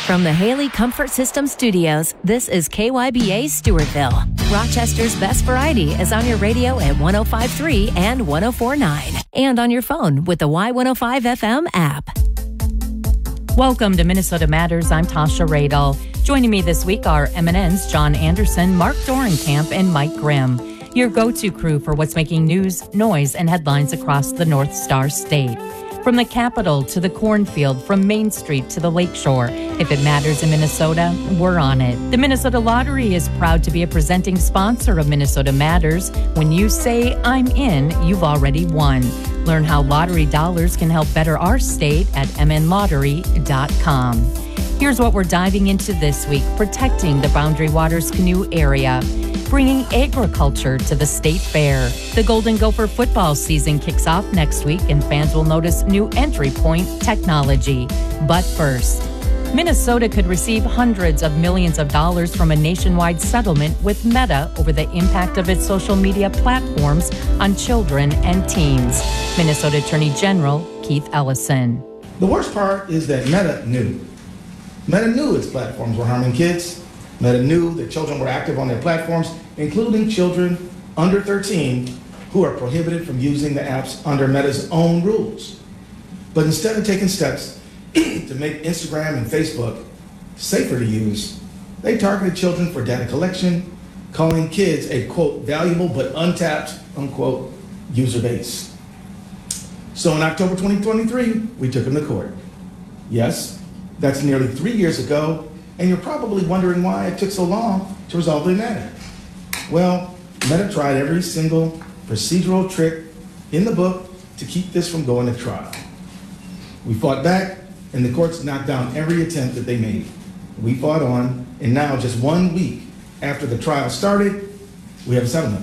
From the Haley Comfort System Studios, this is KYBA Stewartville. Rochester's best variety is on your radio at 105.3 and 104.9, and on your phone with the Y105 FM app. Welcome to Minnesota Matters. I'm Tasha Radel. Joining me this week are MNN's John Anderson, Mark Dorenkamp, and Mike Grimm. Your go-to crew for what's making news, noise, and headlines across the North Star State. From the Capitol to the cornfield, from Main Street to the Lakeshore. If it matters in Minnesota, we're on it. The Minnesota Lottery is proud to be a presenting sponsor of Minnesota Matters. When you say, I'm in, you've already won. Learn how lottery dollars can help better our state at mnlottery.com. Here's what we're diving into this week: protecting the Boundary Waters Canoe area, bringing agriculture to the state fair. The Golden Gopher football season kicks off next week, and fans will notice new entry point technology. But first, Minnesota could receive hundreds of millions of dollars from a nationwide settlement with Meta over the impact of its social media platforms on children and teens. Minnesota Attorney General Keith Ellison. The worst part is that Meta knew. Meta knew its platforms were harming kids. Meta knew that children were active on their platforms, including children under 13 who are prohibited from using the apps under Meta's own rules. But instead of taking steps to make Instagram and Facebook safer to use, they targeted children for data collection, calling kids a, quote, valuable but untapped, unquote, user base. So in October 2023, we took them to court. Yes, that's nearly 3 years ago, and you're probably wondering why it took so long to resolve the matter. Well, Meta tried every single procedural trick in the book to keep this from going to trial. We fought back, and the courts knocked down every attempt that they made. We fought on, and now just 1 week after the trial started, we have a settlement.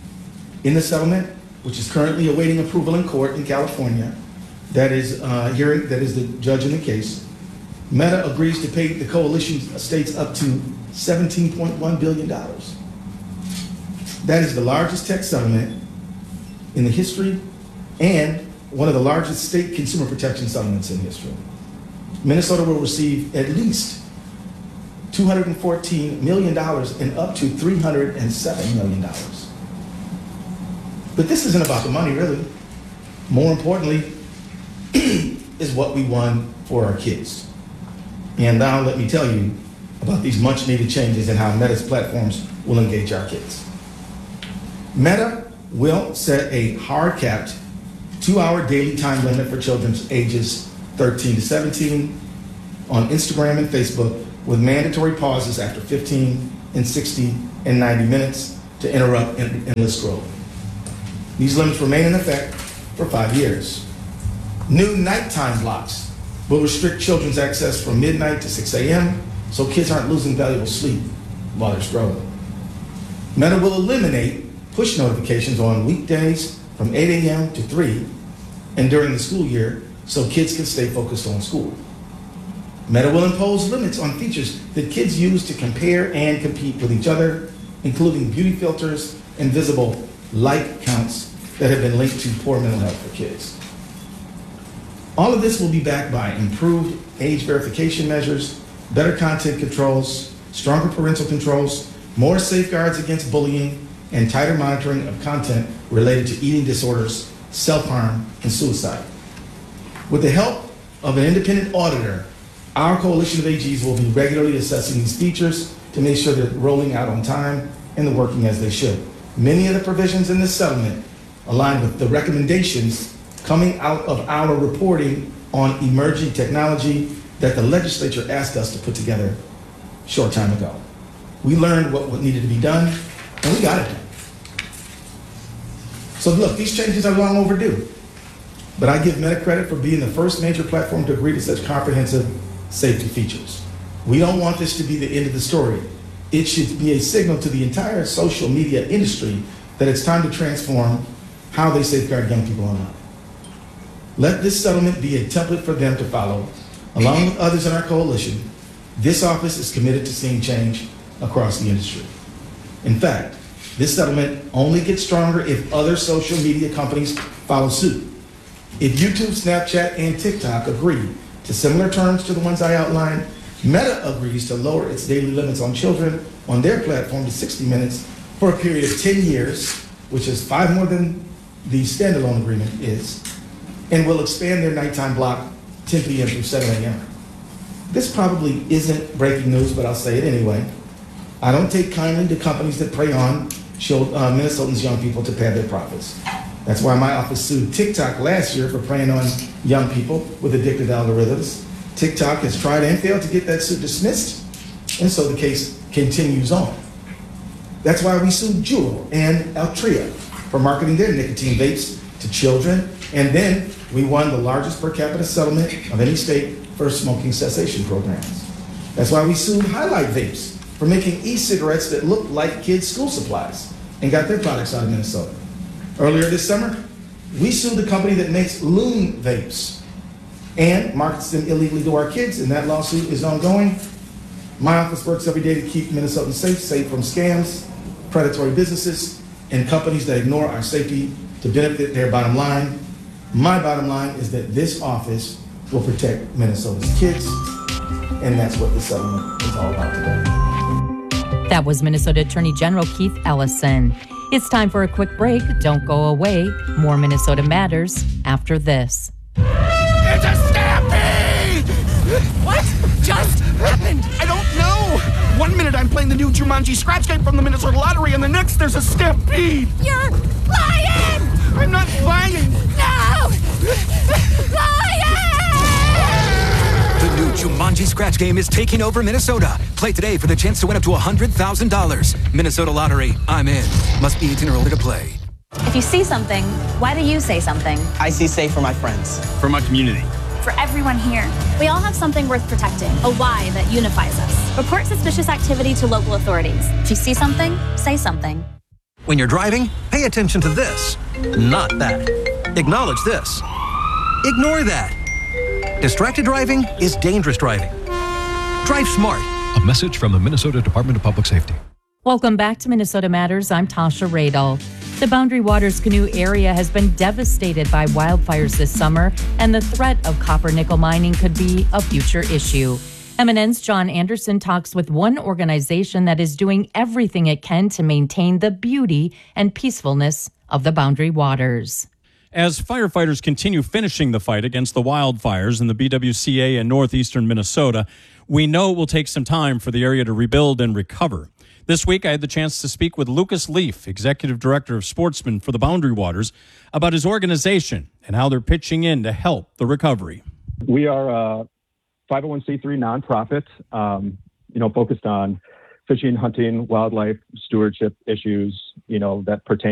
In the settlement, which is currently awaiting approval in court in California, that is the judge in the case, Meta agrees to pay the coalition states up to $17.1 billion. That is the largest tech settlement in the history and one of the largest state consumer protection settlements in history. Minnesota will receive at least $214 million and up to $307 million. But this isn't about the money, really. More importantly, is what we won for our kids. And now let me tell you about these much needed changes and how Meta's platforms will engage our kids. Meta will set a hard capped 2-hour daily time limit for children ages 13 to 17 on Instagram and Facebook, with mandatory pauses after 15 and 60 and 90 minutes to interrupt endless scrolling. These limits remain in effect for 5 years. New nighttime blocks will restrict children's access from midnight to 6 a.m. so kids aren't losing valuable sleep while they're scrolling. Meta will eliminate push notifications on weekdays from 8 a.m. to 3 and during the school year so kids can stay focused on school. Meta will impose limits on features that kids use to compare and compete with each other, including beauty filters and visible like counts that have been linked to poor mental health for kids. All of this will be backed by improved age verification measures, better content controls, stronger parental controls, more safeguards against bullying, and tighter monitoring of content related to eating disorders, self-harm, and suicide. With the help of an independent auditor, our coalition of AGs will be regularly assessing these features to make sure they're rolling out on time and they're working as they should. Many of the provisions in this settlement align with the recommendations coming out of our reporting on emerging technology that the legislature asked us to put together a short time ago. We learned what needed to be done, and we got it done. So look, these changes are long overdue, but I give Meta credit for being the first major platform to agree to such comprehensive safety features. We don't want this to be the end of the story. It should be a signal to the entire social media industry that it's time to transform how they safeguard young people online. Let this settlement be a template for them to follow. Along with others in our coalition, this office is committed to seeing change across the industry. In fact, this settlement only gets stronger if other social media companies follow suit. If YouTube, Snapchat, and TikTok agree to similar terms to the ones I outlined, Meta agrees to lower its daily limits on children on their platform to 60 minutes for a period of 10 years, which is 5 more than the standalone agreement is, and will expand their nighttime block 10 p.m. through 7 a.m. This probably isn't breaking news, but I'll say it anyway. I don't take kindly to companies that prey on Minnesotans' young people to pad their profits. That's why my office sued TikTok last year for preying on young people with addictive algorithms. TikTok has tried and failed to get that suit dismissed, and so the case continues on. That's why we sued Juul and Altria for marketing their nicotine vapes to children, and then we won the largest per capita settlement of any state for smoking cessation programs. That's why we sued Highlight Vapes for making e-cigarettes that look like kids' school supplies and got their products out of Minnesota. Earlier this summer, we sued the company that makes Loon vapes and markets them illegally to our kids, and that lawsuit is ongoing. My office works every day to keep Minnesotans safe from scams, predatory businesses, and companies that ignore our safety to benefit their bottom line. My bottom line is that this office will protect Minnesota's kids, and that's what the settlement is all about today. That was Minnesota Attorney General Keith Ellison. It's time for a quick break. Don't go away. More Minnesota Matters after this. It's a stampede! What just happened? I don't know. 1 minute I'm playing the new Jumanji scratch game from the Minnesota Lottery, and the next there's a stampede. You're lying! I'm not lying. No! Lying! The new Jumanji scratch game is taking over Minnesota. Play today for the chance to win up to $100,000. Minnesota Lottery. I'm in. Must be 18 or older to play. If you see something, why do you say something? I see safe for my friends. For my community. For everyone here. We all have something worth protecting, a why that unifies us. Report suspicious activity to local authorities. If you see something, say something. When you're driving, pay attention to this, not that. Acknowledge this. Ignore that. Distracted driving is dangerous driving. Drive smart. A message from the Minnesota Department of Public Safety. Welcome back to Minnesota Matters. I'm Tasha Radel. The Boundary Waters Canoe area has been devastated by wildfires this summer, and the threat of copper-nickel mining could be a future issue. MNN's John Anderson talks with one organization that is doing everything it can to maintain the beauty and peacefulness of the Boundary Waters. As firefighters continue finishing the fight against the wildfires in the BWCA in northeastern Minnesota, we know it will take some time for the area to rebuild and recover. This week, I had the chance to speak with Lucas Leaf, Executive Director of Sportsmen for the Boundary Waters, about his organization and how they're pitching in to help the recovery. We are a 501c3 nonprofit, focused on fishing, hunting, wildlife stewardship issues, that pertain